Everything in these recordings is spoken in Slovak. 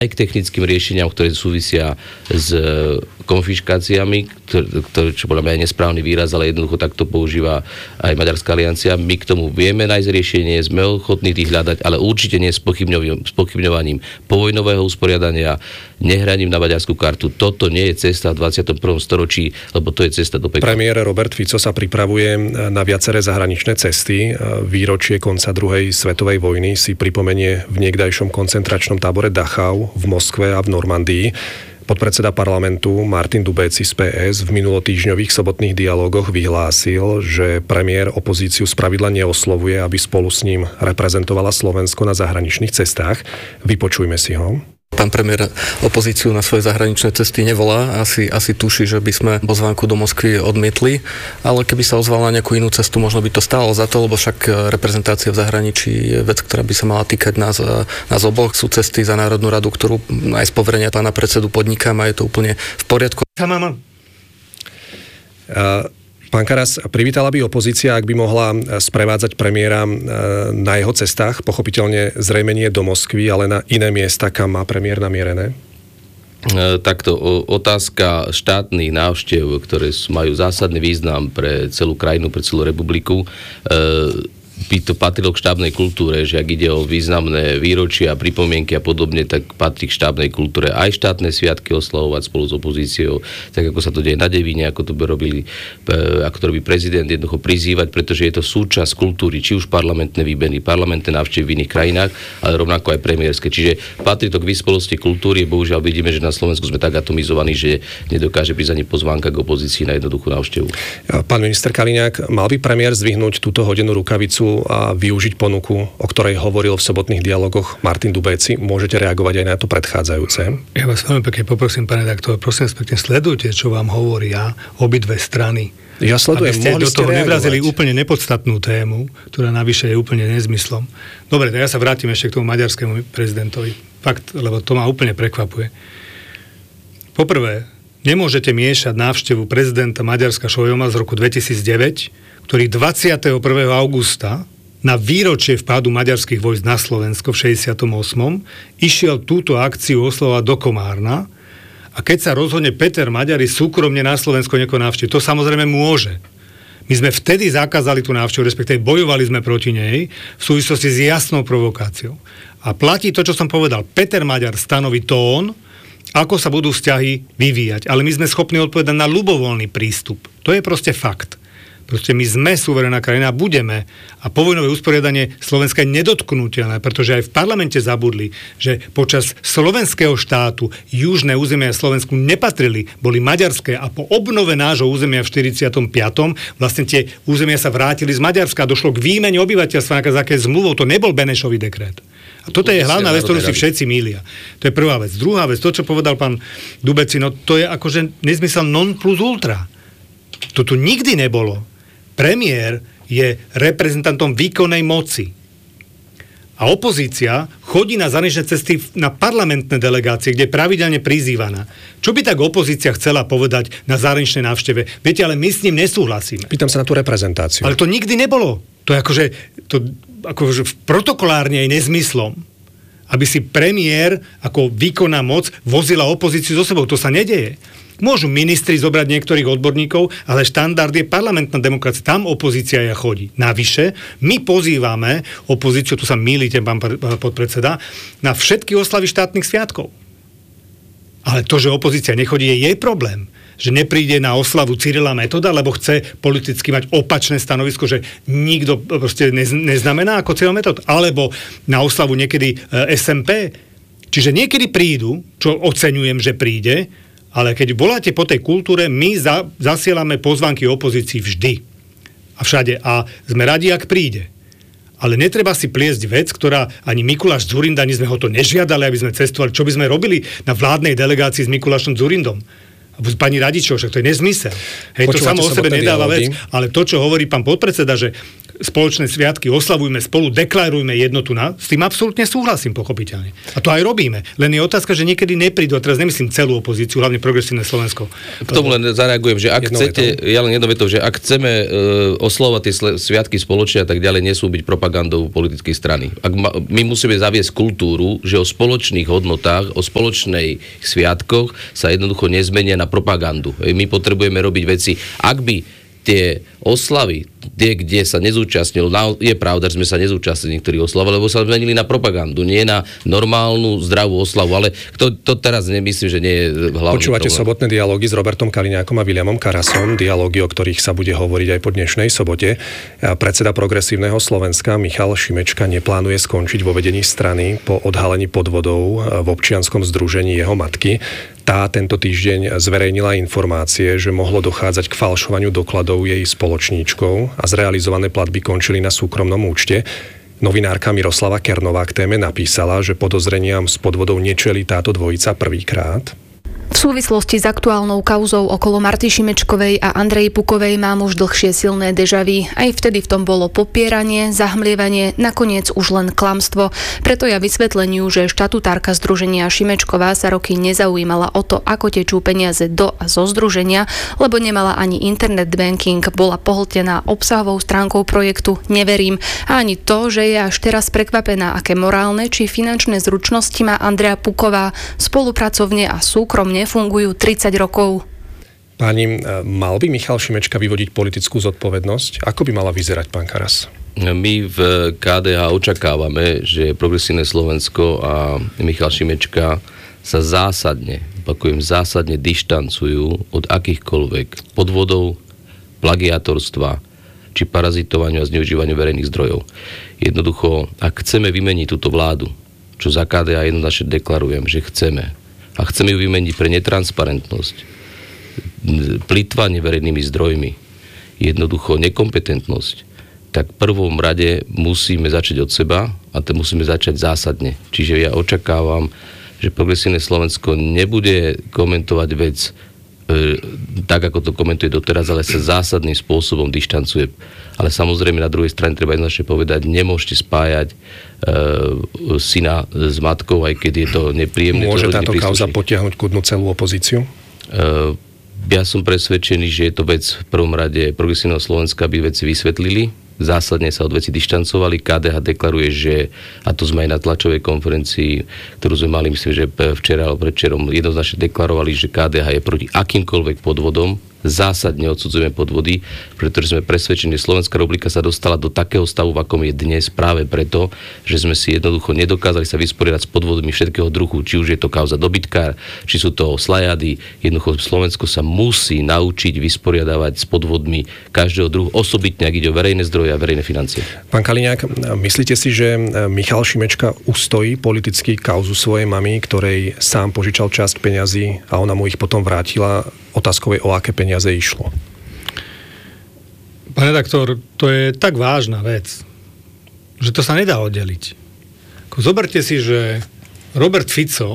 aj k technickým riešeniam, ktoré súvisia s konfiškáciami, ktoré čo podľa mňa je nesprávny výraz, ale jednoducho takto používa aj Maďarská aliancia. My k tomu vieme nájsť riešenie, sme ochotní tých hľadať, ale určite nie s pochybňovaním povojnového usporiadania, nehraním na maďarskú kartu. Toto nie je cesta v 21. storočí, lebo to je cesta do pekla. Premiér Robert Fico sa pripravuje na viaceré zahraničné cesty. Výročie konca druhej svetovej vojny si pripomenie v niekdajšom koncentračnom tábore Dachau v Moskve a v Normandii. Podpredseda parlamentu Martin Dubéci z PS v minulotýždňových sobotných dialógoch vyhlásil, že premiér opozíciu spravidla neoslovuje, aby spolu s ním reprezentovala Slovensko na zahraničných cestách. Vypočujme si ho. Pán premiér opozíciu na svoje zahraničné cesty nevolá, asi tuší, že by sme pozvánku do Moskvy odmietli, ale keby sa ozval na nejakú inú cestu, možno by to stálo za to, lebo však reprezentácia v zahraničí je vec, ktorá by sa mala týkať nás oboch. Sú cesty za Národnú radu, ktorú aj z poverenia pána predsedu podnikám a je to úplne v poriadku. Pán Karas, privítala by opozícia, ak by mohla sprevádzať premiéra na jeho cestách, pochopiteľne zrejme nie do Moskvy, ale na iné miesta, kam má premiér namierené? Takto, otázka štátnych návštev, ktoré majú zásadný význam pre celú krajinu, pre celú republiku, by to patrilo k štábnej kultúre, že ak ide o významné výročia, pripomienky a podobne, tak patrí k štábnej kultúre aj štátne sviatky oslavovať spolu s opozíciou, tak ako sa to deje na Devíne, ako to robí prezident, jednoducho prizývať, pretože je to súčasť kultúry, či už parlamentné výmeny, parlamentné návštevy v iných krajinách, ale rovnako aj premiérske. Čiže patrí to k vyspelosti kultúry. Bohužiaľ vidíme, že na Slovensku sme tak atomizovaní, že nedokáže prísť ani pozvánka k opozícii na jednoduchú návštevu. Pán minister Kaliňák, mal by premiér zdvihnúť túto hodenú rukavicu a využiť ponuku, o ktorej hovoril v sobotných dialogoch Martin Dubéci? Môžete reagovať aj na to predchádzajúce. Ja vás veľmi pekne poprosím, pán redaktor, prosím pekne sledujte, čo vám hovoria obidve strany. Ja sledujem, aby ste do toho nevrazili úplne nepodstatnú tému, ktorá navyše je úplne nezmyslom. Dobre, tak ja sa vrátim ešte k tomu maďarskému prezidentovi. Fakt, lebo to ma úplne prekvapuje. Poprvé, nemôžete miešať návštevu prezidenta Maďarska Šojoma z roku 2009, ktorý 21. augusta na výročie vpádu maďarských vojsk na Slovensko v 68. išiel túto akciu oslovať do Komárna a keď sa rozhodne Peter Maďari súkromne na Slovensko niekoho návšteviť, to samozrejme môže. My sme vtedy zakázali tú návštevu, respektíve bojovali sme proti nej v súvislosti s jasnou provokáciou. A platí to, čo som povedal. Peter Maďar stanoví tón, ako sa budú vzťahy vyvíjať. Ale my sme schopní odpovedať na ľubovoľný prístup. To je proste fakt. Proste my sme suverénna krajina a budeme. A povojnové usporiadanie Slovenska je nedotknutelné, pretože aj v parlamente zabudli, že počas slovenského štátu južné územia Slovensku nepatrili, boli maďarské a po obnove nášho územia v 45. vlastne tie územia sa vrátili z Maďarska a došlo k výmene obyvateľstva na základe zmluvou. To nebol Benešový dekret. A toto je hlavná vec, ktorú si všetci mýlia. To je prvá vec. Druhá vec, to, čo povedal pán Dubeci, no to je akože nezmysel non plus ultra. To tu nikdy nebolo. Premiér je reprezentantom výkonnej moci. A opozícia chodí na zahraničné cesty na parlamentné delegácie, kde je pravidelne prizývaná. Čo by tak opozícia chcela povedať na zahraničnej návšteve? Viete, ale my s ním nesúhlasíme. Pýtam sa na tú reprezentáciu. Ale to nikdy nebolo. To je akože protokolárne aj nezmyslom. Aby si premiér ako výkonná moc vozila opozíciu so sebou. To sa nedeje. Môžu ministri zobrať niektorých odborníkov, ale štandard je parlamentná demokracia. Tam opozícia chodí. Navyše, my pozývame opozíciu, tu sa mýlite, pán podpredseda, na všetky oslavy štátnych sviatkov. Ale to, že opozícia nechodí, je jej problém. Že nepríde na oslavu Cyrila Metoda, lebo chce politicky mať opačné stanovisko, že nikto proste neznamená ako Cyril Metod. Alebo na oslavu niekedy SMP. Čiže niekedy prídu, čo oceňujem, že príde, ale keď voláte po tej kultúre, my zasielame pozvánky opozícii vždy. A všade. A sme radi, ak príde. Ale netreba si pliesť vec, ktorá ani Mikuláš Dzurinda, ani sme ho to nežiadali, aby sme cestovali. Čo by sme robili na vládnej delegácii s Mikulášom Dzurindom? Pani Radičov, však to je nezmysel. Hej, to samo o sebe nedáva vec. Ale to, čo hovorí pán podpredseda, že spoločné sviatky, oslavujme spolu, deklarujme jednotu. S tým absolútne súhlasím, pochopiteľne. A to aj robíme. Len je otázka, že niekedy neprídu, a teraz nemyslím celú opozíciu, hlavne Progresívne Slovensko. K tomu len zareagujem, že ak chcete, ja len jednou vetou, že ak chceme oslovať tie sviatky spoločne a tak ďalej, nesú byť propagandou politickej strany. My musíme zaviesť kultúru, že o spoločných hodnotách, o spoločných sviatkoch sa jednoducho nezmenia na propagandu. My potrebujeme robiť veci, ak by tie oslavy, kde sa nezúčastnil, je pravda, že sme sa nezúčastnili niektorí oslavy, lebo sa zmenili na propagandu, nie na normálnu, zdravú oslavu, ale to teraz nemyslím, že nie je hlavný. Počúvate sobotné dialógy s Robertom Kaliňákom a Viliamom Karasom, dialógy, o ktorých sa bude hovoriť aj po dnešnej sobote. Predseda Progresívneho Slovenska Michal Šimečka neplánuje skončiť vo vedení strany po odhalení podvodov v občianskom združení jeho matky. Tá tento týždeň zverejnila informácie, že mohlo dochádzať k falšovaniu dokladov jej spoločníčkou a zrealizované platby končili na súkromnom účte. Novinárka Miroslava Kernová k téme napísala, že podozreniam z podvodov nečelí táto dvojica prvýkrát. V súvislosti s aktuálnou kauzou okolo Marty Šimečkovej a Andreji Pukovej mám už dlhšie silné déjà vu. Aj vtedy v tom bolo popieranie, zahmlievanie, nakoniec už len klamstvo. Preto ja vysvetleniu, že štatutárka združenia Šimečková sa roky nezaujímala o to, ako tečú peniaze do a zo združenia, lebo nemala ani internet banking, bola pohltená obsahovou stránkou projektu, neverím. A ani to, že je až teraz prekvapená, aké morálne či finančné zručnosti má Andrea Puková, spolupracovne a súkromne fungujú 30 rokov. Páni, mal by Michal Šimečka vyvodiť politickú zodpovednosť? Ako by mala vyzerať, pán Karas? My v KDH očakávame, že Progresívne Slovensko a Michal Šimečka sa zásadne dištancujú od akýchkoľvek podvodov, plagiátorstva či parazitovaniu a zneužívaniu verejných zdrojov. Jednoducho, ak chceme vymeniť túto vládu, čo za KDH jednoznačne deklarujem, že chceme, a chceme ju vymeniť pre netransparentnosť, plytvanie verejnými zdrojmi, jednoducho nekompetentnosť, tak v prvom rade musíme začať od seba a to musíme začať zásadne. Čiže ja očakávam, že Progresívne Slovensko nebude komentovať vec tak, ako to komentuje doteraz, ale sa zásadným spôsobom dištancuje. Ale samozrejme na druhej strane treba jednoznačne povedať, nemôžete spájať syna s matkou, aj keď je to nepríjemné. Môže táto kauza potiahnuť ku dnu celú opozíciu? Ja som presvedčený, že je to vec v prvom rade Progresívneho Slovenska, aby veci vysvetlili. Zásadne sa od veci dištancovali. KDH deklaruje, že, a to sme aj na tlačovej konferencii, ktorú sme mali, myslím, že včera alebo predvčerom, jednoznačne deklarovali, že KDH je proti akýmkoľvek podvodom. Zásadne odsudzujeme podvody, pretože sme presvedčení, že Slovenská republika sa dostala do takého stavu, v akom je dnes, práve preto, že sme si jednoducho nedokázali sa vysporiadať s podvodmi všetkého druhu, či už je to kauza dobytkár, či sú to slajady. Jednoducho Slovensko sa musí naučiť vysporiadavať s podvodmi každého druhu, osobitne ak ide o verejné zdroje a verejné financie. Pán Kaliňák, myslíte si, že Michal Šimečka ustojí politicky kauzu svojej mamy, ktorej sám požičal časť peňazí a ona mu ich potom vrátila? Otázkou je, o aké peniaze išlo. Pán redaktor, to je tak vážna vec, že to sa nedá oddeliť. Zoberte si, že Robert Fico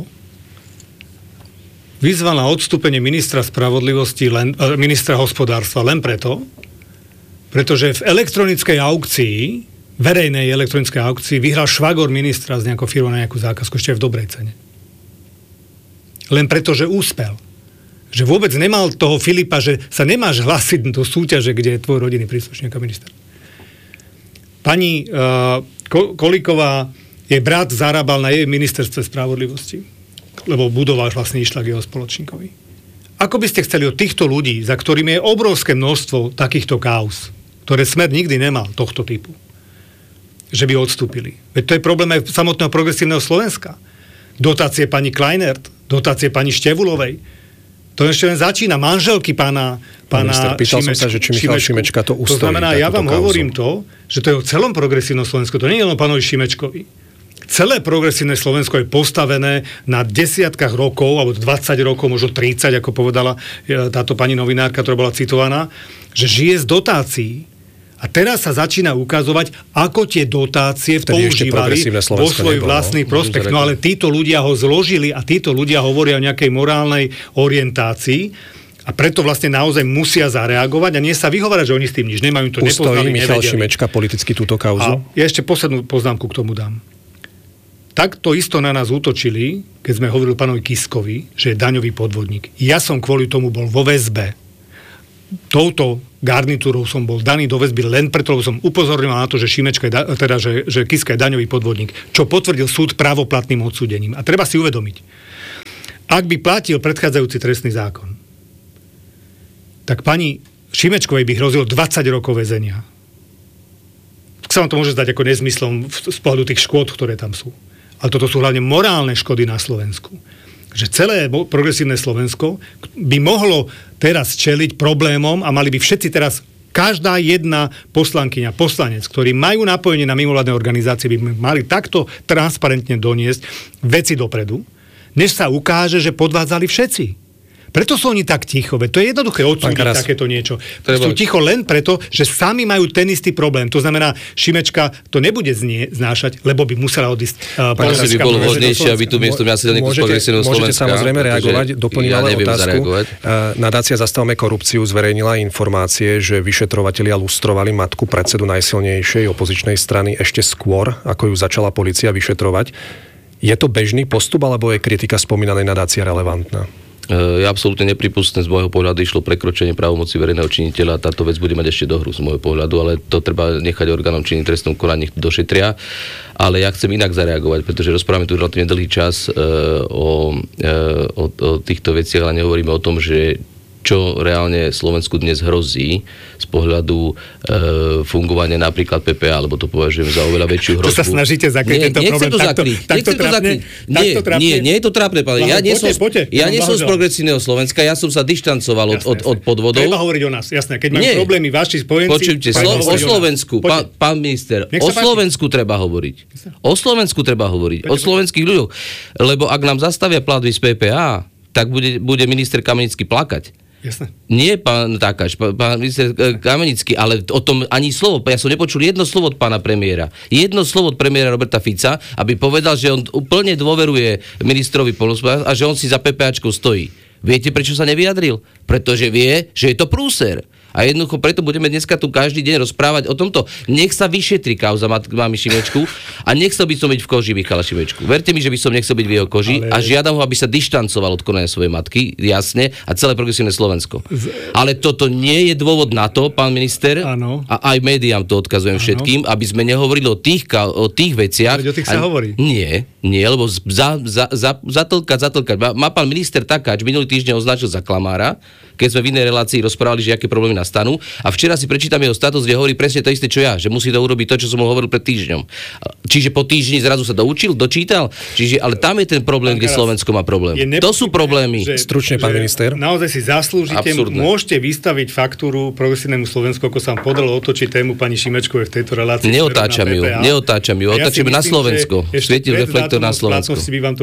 vyzval na odstúpenie ministra spravodlivosti, ministra hospodárstva len pretože v elektronickej aukcii, verejnej elektronickej aukcii, vyhral švagor ministra z nejakou firmou na nejakú zákazku, ešte v dobrej cene. Len preto, že úspel. Že vôbec nemal toho Filipa, že sa nemáš hlásiť do súťaže, kde je tvoj rodinný príslušník a minister. Pani Kolíková, jej brat zarábal na jej ministerstve spravodlivosti, lebo budova vlastne išla k jeho spoločníkovi. Ako by ste chceli od týchto ľudí, za ktorými je obrovské množstvo takýchto kauz, ktoré Smer nikdy nemal tohto typu, že by odstúpili? Veď to je problém aj samotného Progresívneho Slovenska. Dotácie pani Kleinert, dotácie pani Števulovej. To ešte len začína. Manželky pána Pýtal som sa, že či Michal Šimečka to ustojí. To znamená, ja vám hovorím to, že to je o celom Progresívnom Slovensku. To nie je len pánovi Šimečkovi. Celé Progresívne Slovensko je postavené na desiatkách rokov, alebo 20 rokov, možno 30, ako povedala táto pani novinárka, ktorá bola citovaná, že žije z dotácií. A teraz sa začína ukazovať, ako tie dotácie používali vo svoj vlastný prospech. No ale títo ľudia ho zložili a títo ľudia hovoria o nejakej morálnej orientácii. A preto vlastne naozaj musia zareagovať a nie sa vyhovárať, že oni s tým nič nemajú, to nepoznali, Michal nevedeli. Šimečka politicky túto kauzu? A ja ešte poslednú poznámku k tomu dám. Takto isto na nás útočili, keď sme hovorili pánovi Kiskovi, že je daňový podvodník. Ja som kvôli tomu bol vo väzbe. Touto garnitúrou som bol daný do väzby len preto, lebo som upozornil na to, že Šimečka že Kiska je daňový podvodník, čo potvrdil súd právoplatným odsúdením. A treba si uvedomiť, ak by platil predchádzajúci trestný zákon, tak pani Šimečkovej by hrozilo 20 rokov väzenia. Tak sa vám to môže zdať ako nezmyslom z pohľadu tých škôd, ktoré tam sú. Ale toto sú hlavne morálne škody na Slovensku. Že celé progresívne Slovensko by mohlo teraz čeliť problémom a mali by všetci teraz, každá jedna poslankyňa, poslanec, ktorí majú napojenie na mimovládne organizácie, by mali takto transparentne doniesť veci dopredu, než sa ukáže, že podvádzali všetci. Preto sú oni tak ticho, veď to je jednoduché odsúdiť takéto niečo. Sú ticho len preto, že sami majú ten istý problém. To znamená, Šimečka to nebude znášať, lebo by musela odísť. By bolo možnejšie, aby tu miesto mňa sedel niekto z progresívneho Slovenska. Môžete samozrejme reagovať, doplním ale otázku. Nadácia Zastavme korupciu zverejnila informácie, že vyšetrovatelia lustrovali matku predsedu najsilnejšej opozičnej strany ešte skôr, ako ju začala polícia vyšetrovať. Je to bežný postup, alebo je kritika spomínanej nadácie relevantná? Je absolútne nepripustné, z môjho pohľadu išlo prekročenie právomoci verejného činiteľa, táto vec bude mať ešte dohru z môjho pohľadu, ale to treba nechať orgánom činným trestnom konaní, nech to došetria. Ale ja chcem inak zareagovať, pretože rozprávame tu relatívne dlhý čas o týchto veciach, ale nehovoríme o tom, že čo reálne Slovensku dnes hrozí z pohľadu fungovania napríklad PPA, lebo to považujem za oveľa väčšiu hrozbu. To sa snažíte zakryť tento problém. Nechcem to zakryť. Nie je to trápne. Ja nie som z progresívneho Slovenska, ja som sa dištancoval od podvodov. Treba hovoriť o nás, jasné. Keď majú problémy vaši spojenci... Počujte, o Slovensku, pán minister, o Slovensku treba hovoriť. O Slovensku treba hovoriť. O slovenských ľuďoch. Lebo ak nám zastavia platby z PPA, tak bude minister Kamenický plakať. Jasne. Nie pán Takáč, pán minister Kamenický, ale o tom ani slovo. Ja som nepočul jedno slovo od pána premiéra. Jedno slovo od premiéra Roberta Fica, aby povedal, že on úplne dôveruje ministrovi poľnohospodárstva a že on si za PPAčkou stojí. Viete, prečo sa nevyjadril? Pretože vie, že je to prúser. A jednoducho preto budeme dneska tu každý deň rozprávať o tomto. Nech sa vyšetri kauza máme Šimečku a nechcel by som byť v koži Michala Šimečku. Verte mi, že by som nechcel byť v jeho koži a žiadam ho, aby sa dištancoval od konania svojej matky, jasne, a celé progresívne Slovensko. Ale toto nie je dôvod na to, pán minister, a aj médiám to odkazujem všetkým, aby sme nehovorili o tých veciach. O tých sa hovorí. Nie, lebo zatlkať. Má pán minister Takáč minulý týždeň označil za klamára, keď sme v inej relácii rozprávali, že aké problémy nastanú. A včera si prečítam jeho status, kde hovorí presne to isté, čo ja, že musí to urobiť to, čo som mu hovoril pred týždňom. Čiže po týždni zrazu sa dočítal. Ale tam je ten problém, kde Slovensko má problém. To sú problémy. Stručne, pán minister. Naozaj si zaslúžite, môžete vystaviť faktúru progresívnemu Slovensku, ako sa vám podarilo otočiť tému pani Šimečkovej v tejto relácii. Neotáčam ju. Otáčam na Slovensko. Svietil reflektor na Slovensko.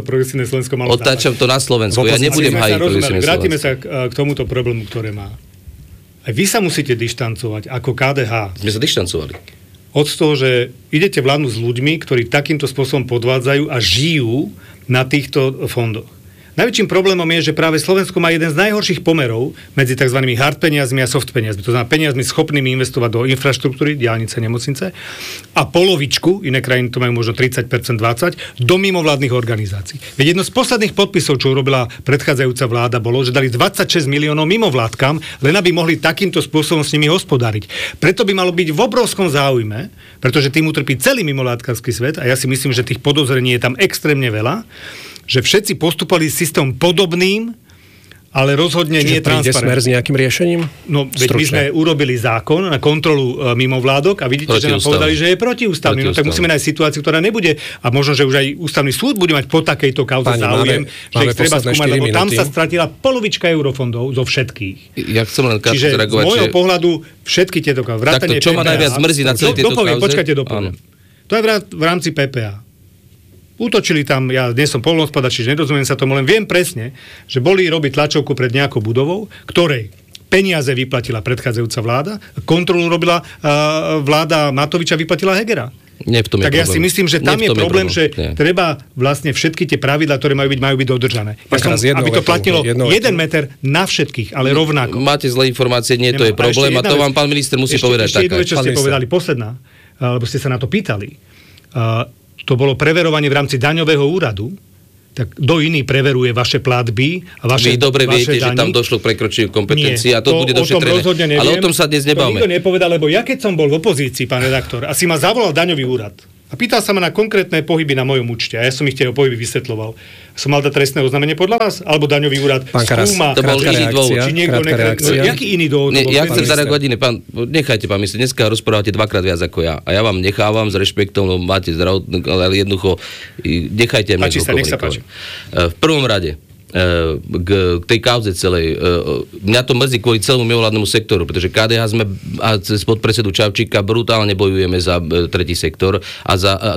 Otáčam to na Slovensko. Ja nebudem hájiť progresívne Slovensko. Vrátime sa k tomuto problému, ktoré má. Aj vy sa musíte dištancovať ako KDH. Sme sa dištancovali. Od toho, že idete vládnuť s ľuďmi, ktorí takýmto spôsobom podvádzajú a žijú na týchto fondoch. Najväčším problémom je, že práve Slovensko má jeden z najhorších pomerov medzi tzv. Hard peniazmi a soft peniazmi. To znamená peniazmi schopnými investovať do infraštruktúry, diaľnice, nemocnice a polovičku, iné krajiny to majú možno 30%, 20%, do mimovládnych organizácií. Veď jedno z posledných podpisov, čo urobila predchádzajúca vláda, bolo, že dali 26 miliónov mimovládkam, len aby mohli takýmto spôsobom s nimi hospodáriť. Preto by malo byť v obrovskom záujme, pretože tým utrpí celý mimovládkarský svet a ja si myslím, že tých podozrení je tam extrémne veľa, že všetci postupovali s systémom podobným, ale rozhodne nie transparentný. Čiže príde Smer s nejakým riešením? No, veď my sme urobili zákon na kontrolu mimovládok a vidíte, že nám povedali, že je protiústavný. No tak musíme nájsť situáciu, ktorá nebude, a možno, že už aj ústavný súd bude mať po takejto kauze záujem, že ich treba skúmať, lebo tam sa stratila polovička eurofondov zo všetkých. Ja chcem len čiže z môjho pohľadu všetky tieto kauzy. Takto, čo ma najviac mrzí na celej tejto kauze? Počkajte, dopoviem. To je v rámci PPA. Útočili tam, ja nie som poľnohospodár, čiže nerozumiem sa tomu, len viem presne, že boli robiť tlačovku pred nejakou budovou, ktorej peniaze vyplatila predchádzajúca vláda, kontrolu robila vláda Matoviča, vyplatila Hegera. Nie, v tom je tak problém. Ja si myslím, že tam je problém, že treba vlastne všetky tie pravidlá, ktoré majú byť dodržané. Aby to platilo 1 meter na všetkých, ale rovnako. Máte zlé informácie, nie, to je problém a to vám pán minister musí povedať. Ešte jednu vec, čo ste povedali, posledná, lebo ste sa na to pýtali. To bolo preverovanie v rámci daňového úradu. Tak kto iný preveruje vaše platby a vaše daní? Vy dobre viete, že tam došlo k prekročeniu kompetencií a to bude došetrené. Ale o tom sa dnes nebavme. To nikto nepovedal, lebo ja keď som bol v opozícii, pán redaktor, a si ma zavolal daňový úrad a pýtal sa ma na konkrétne pohyby na mojom účte a ja som ich tie pohyby vysvetľoval. Som mal dať trestné oznámenie podľa vás? Alebo daňový úrad skúma? To bol iný dôvod. Jaký iný dôvod? Ja chcem zareagovať iné. Nechajte, pán minister, dneska rozprávate dvakrát viac ako ja. A ja vám nechávam s rešpektom, no máte zdravotný, ale jednoducho nechajte mňa komunikovať. V prvom rade, k tej kauze celej. Mňa to mrzí kvôli celému mimovládnemu sektoru, pretože KDH sme a cez podpredsedu Čavčíka brutálne bojujeme za tretí sektor a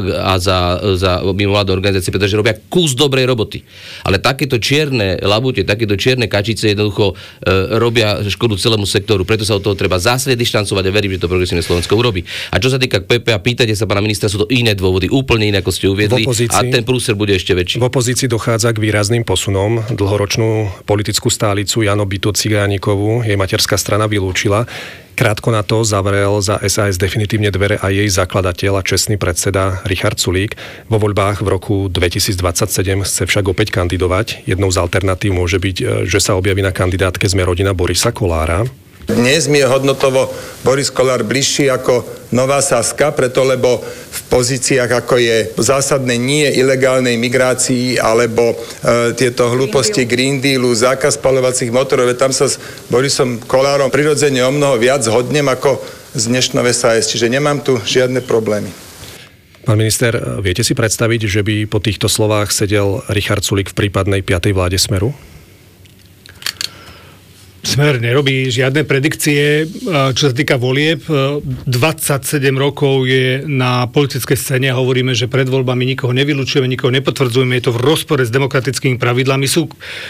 za mimovládne organizácie, pretože robia kus dobrej roboty. Ale takéto čierne labute, takéto čierne kačice jednoducho robia škodu celému sektoru, preto sa od toho treba zásadne dištancovať a verím, že to Progresívne Slovensko urobí. A čo sa týka PPA, pýtajte sa pána ministra, sú to iné dôvody, úplne iné, ako ste uviedli, a ten prúser bude ešte väčší. V opozícii dochádza k výrazným posunom. Dlhoročnú politickú stálicu Jano Bytu Cigánikovú jej materská strana vylúčila. Krátko na to zavrel za SAS definitívne dvere aj jej zakladateľ a čestný predseda Richard Sulík. Vo voľbách v roku 2027 chce však opäť kandidovať. Jednou z alternatív môže byť, že sa objaví na kandidátke Sme rodina Borisa Kollára. Dnes mi je hodnotovo Boris Kollár bližší ako Nová Saska, preto lebo v pozíciách ako je zásadné nie ilegálnej migrácii alebo tieto hlúposti Green Dealu, zákaz spaľovacích motorov, tam sa s Borisom Kollárom prirodzene o mnoho viac zhodnem ako z dnešnou SAS, čiže nemám tu žiadne problémy. Pán minister, viete si predstaviť, že by po týchto slovách sedel Richard Sulík v prípadnej 5. vláde Smeru? Smer nerobí žiadne predikcie, čo sa týka volieb. 27 rokov je na politickej scéne a hovoríme, že pred voľbami nikoho nevylučujeme, nikoho nepotvrdzujeme, je to v rozpore s demokratickými pravidlami. Sú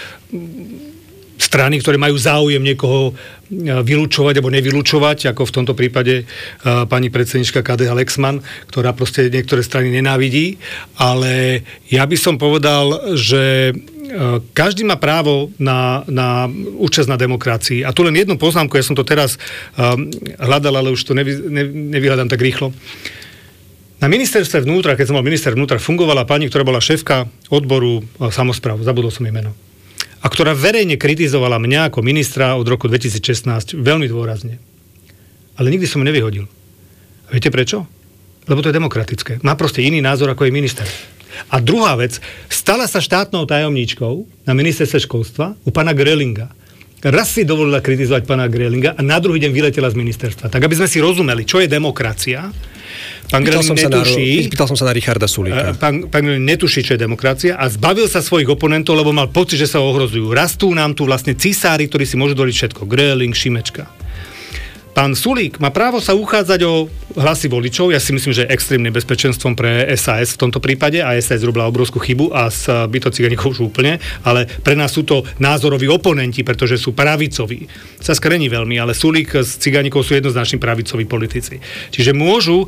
strany, ktoré majú záujem niekoho vylúčovať alebo nevylučovať, ako v tomto prípade pani predsednička KDH Lexman, ktorá proste niektoré strany nenávidí. Ale ja by som povedal, že každý má právo na účasť na demokracii. A tu len jednu poznámku, ja som to teraz hľadal, ale už to nevyhľadám tak rýchlo. Na ministerstve vnútra, keď som bol minister vnútra, fungovala pani, ktorá bola šéfka odboru samospráv, zabudol som jej meno, a ktorá verejne kritizovala mňa ako ministra od roku 2016 veľmi dôrazne. Ale nikdy som ju nevyhodil. A viete prečo? Lebo to je demokratické. Má proste iný názor ako je minister. A druhá vec, stala sa štátnou tajomníčkou na ministerstve školstva u pána Grelinga. Raz si dovolila kritizovať pána Grelinga a na druhý deň vyletela z ministerstva. Tak aby sme si rozumeli, čo je demokracia. Pán Greling netuší... Pýtal som sa na Richarda Sulíka. Pán Greling netuší, čo je demokracia a zbavil sa svojich oponentov, lebo mal pocit, že sa ohrozujú. Rastú nám tu vlastne cisári, ktorí si môžu dovoliť všetko. Greling, Šimečka. Pán Sulík má právo sa uchádzať o hlasy voličov. Ja si myslím, že je extrémnym nebezpečenstvom pre SAS v tomto prípade a SAS robila obrovskú chybu a s Bytom Cigánikovou už úplne, ale pre nás sú to názoroví oponenti, pretože sú pravicoví. Sa skrení veľmi, ale Sulík s Cigánikovou sú jednoznačne pravicoví politici. Čiže môžu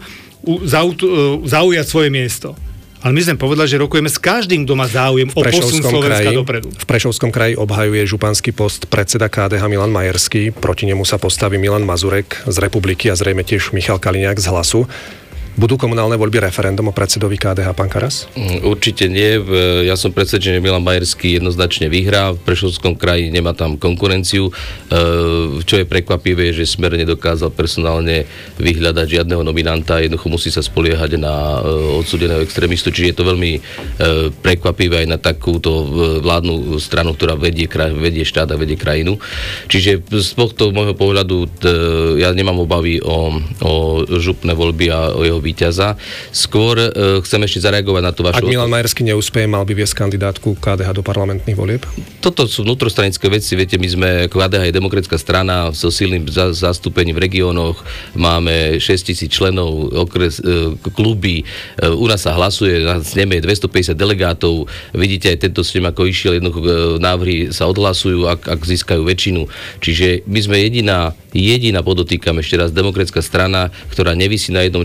zaujať svoje miesto. Ale my sme povedali, že rokujeme s každým, kto má záujem o posun Slovenska dopredu. V Prešovskom kraji obhajuje županský post predseda KDH Milan Majerský. Proti nemu sa postaví Milan Mazurek z Republiky a zrejme tiež Michal Kaliňák z Hlasu. Budú komunálne voľby referendum o predsedovi KDH, pán Karas? Určite nie. Ja som presvedčený, že Milan Majerský jednoznačne vyhrá. V Prešovskom kraji nemá tam konkurenciu. Čo je prekvapivé, že Smer nedokázal personálne vyhľadať žiadneho nominanta. Jednoducho musí sa spoliehať na odsúdeného extrémistu. Čiže je to veľmi prekvapivé aj na takúto vládnu stranu, ktorá vedie štát a vedie krajinu. Čiže z tohto môjho pohľadu ja nemám obavy o župné voľby a o jeho víťaza. Skôr chcem ešte zareagovať na to vašu... Ak Milan Majerský neúspeje, mal by viesť kandidátku KDH do parlamentných volieb? Toto sú vnútrostranické veci. Viete, my sme, KDH je demokratická strana so silným zastúpením v regiónoch. Máme 6 000 členov, kluby. U nás sa hlasuje, na sneme 250 delegátov. Vidíte aj tento snem, ako išiel, jednoducho návrhy sa odhlasujú, ak získajú väčšinu. Čiže my sme jediná, podotýkam ešte raz, demokratická strana, ktorá nevisí na jednom človeku,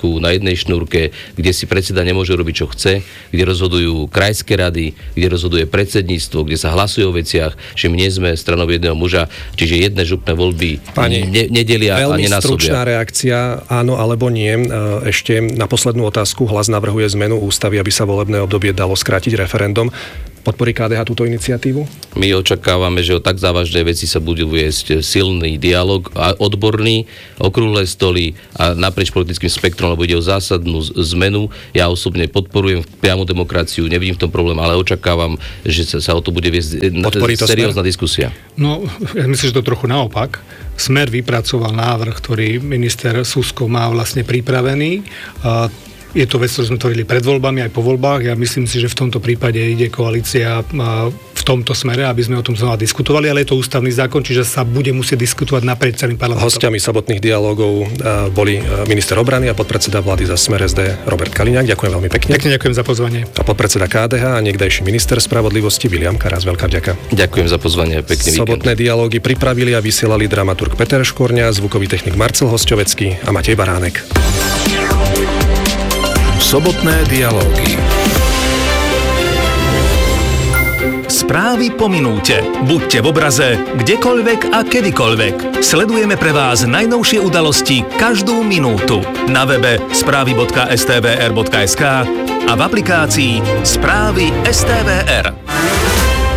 Slovensku na jednej šnúrke, kde si predseda nemôže robiť, čo chce, kde rozhodujú krajské rady, kde rozhoduje predsedníctvo, kde sa hlasuje o veciach, že my nie sme stranou jedného muža, čiže jedné župné voľby nedelia a nenásobia. Veľmi stručná reakcia, áno alebo nie. Ešte na poslednú otázku. Hlas navrhuje zmenu ústavy, aby sa volebné obdobie dalo skrátiť referendum. Podporí KDH túto iniciatívu? My očakávame, že o tak závažnej veci sa bude viesť silný dialog, odborný, okrúhle stoly a naprieč politickým spektrom, lebo ide o zásadnú zmenu. Ja osobne podporujem priamu demokraciu, nevidím v tom problém, ale očakávam, že sa o to bude viesť seriózna diskusia. No, ja myslím, že to trochu naopak. Smer vypracoval návrh, ktorý minister Susko má vlastne pripravený. Je to vec, ktorú sme tvorili pred voľbami aj po voľbách. Ja myslím si, že v tomto prípade ide koalícia v tomto smere, aby sme o tom znova diskutovali, ale je to ústavný zákon, čiže sa bude musieť diskutovať naprieč celým parlamentom. Hostiami sobotných dialógov boli minister obrany a podpredseda vlády za Smer SD Robert Kaliňák. Ďakujem veľmi pekne. Pekne ďakujem za pozvanie. A podpredseda KDH a niekdajší minister spravodlivosti Viliam Karas. Veľká vďaka. Ďakujem za pozvanie. Pekný víkend. Sobotné dialógy pripravili a vysielali dramaturg Peter Škorňa, zvukový technik Marcel Hosťovecký a Matej Baránek. Sobotné dialógy. Správy po minúte. Buďte v obraze, kdekoľvek a kedykoľvek. Sledujeme pre vás najnovšie udalosti každú minútu. Na webe správy.stvr.sk a v aplikácii Správy STVR.